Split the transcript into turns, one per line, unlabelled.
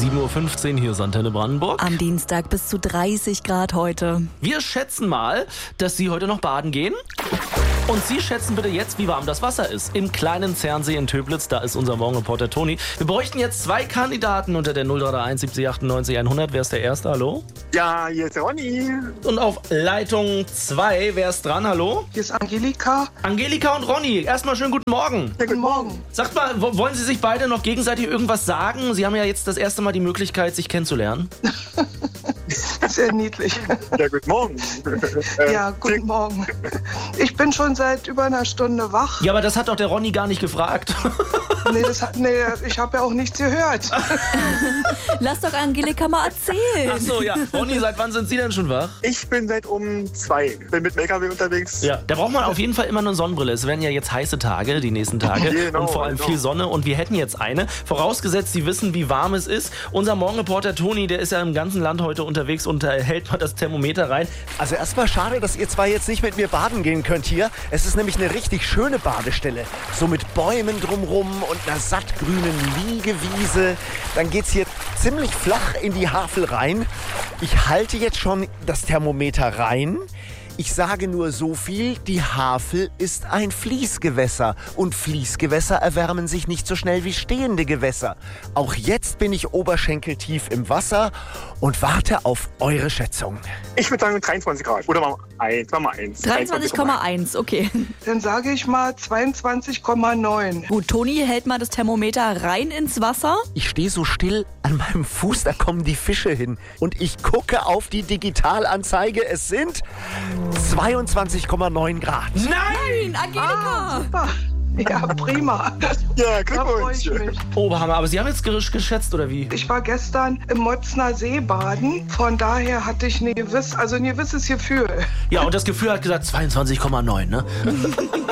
7.15 Uhr, hier ist Antenne Brandenburg.
Am Dienstag bis zu 30 Grad heute.
Wir schätzen mal, dass Sie heute noch baden gehen. Und Sie schätzen bitte jetzt, wie warm das Wasser ist. Im kleinen Zernsee in Töplitz, da ist unser Morgenreporter Toni. Wir bräuchten jetzt 2 Kandidaten unter der 0331 70 98 100. Wer ist der Erste? Hallo?
Ja, hier ist der Ronny.
Und auf Leitung 2, wer ist dran? Hallo?
Hier ist Angelika.
Angelika und Ronny, erstmal schönen guten Morgen.
Ja, guten Morgen.
Sagt mal, wollen Sie sich beide noch gegenseitig irgendwas sagen? Sie haben ja jetzt das erste Mal die Möglichkeit, sich kennenzulernen.
Sehr niedlich.
Ja, guten Morgen.
Ja, guten Morgen. Ich bin schon seit über einer Stunde wach.
Ja, aber das hat doch der Ronny gar nicht gefragt.
Nee, ich habe ja auch nichts gehört.
Lass doch Angelika mal erzählen.
Ach so, ja. Ronny, seit wann sind Sie denn schon wach?
Ich bin seit um 2. Bin mit dem LKW unterwegs.
Ja, da braucht man auf jeden Fall immer eine Sonnenbrille. Es werden ja jetzt heiße Tage, die nächsten Tage.
Genau,
und vor allem viel Sonne. Und wir hätten jetzt eine. Vorausgesetzt, Sie wissen, wie warm es ist. Unser Morgenreporter Toni, der ist ja im ganzen Land heute unterwegs und hält mal das Thermometer rein.
Also erstmal schade, dass ihr zwei jetzt nicht mit mir baden gehen könnt hier. Es ist nämlich eine richtig schöne Badestelle. So mit Bäumen drumrum und einer sattgrünen Liegewiese. Dann geht's hier ziemlich flach in die Havel rein. Ich halte jetzt schon das Thermometer rein. Ich sage nur so viel, die Havel ist ein Fließgewässer und Fließgewässer erwärmen sich nicht so schnell wie stehende Gewässer. Auch jetzt bin ich oberschenkeltief im Wasser und warte auf eure Schätzung.
Ich würde sagen 23 Grad. Oder mal 1.
23,1, okay.
Dann sage ich mal 22,9.
Gut, Toni hält mal das Thermometer rein ins Wasser.
Ich stehe so still an meinem Fuß, da kommen die Fische hin. Und ich gucke auf die Digitalanzeige. Es sind 22,9 Grad.
Nein, Angelika!
Super. Ja, prima.
Ja,
Da freue
Glückwunsch.
ich mich.
Oberhammer. Aber Sie haben jetzt geschätzt, oder wie?
Ich war gestern im Motzner See baden. Von daher hatte ich ein gewisses Gefühl.
Ja, und das Gefühl hat gesagt 22,9, ne?